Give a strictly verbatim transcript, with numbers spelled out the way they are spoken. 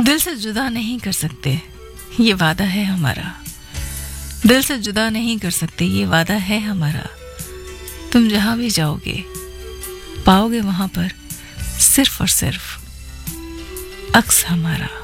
दिल से जुदा नहीं कर सकते, ये वादा है हमारा। दिल से जुदा नहीं कर सकते, ये वादा है हमारा। तुम जहां भी जाओगे पाओगे वहां पर सिर्फ और सिर्फ अक्स हमारा।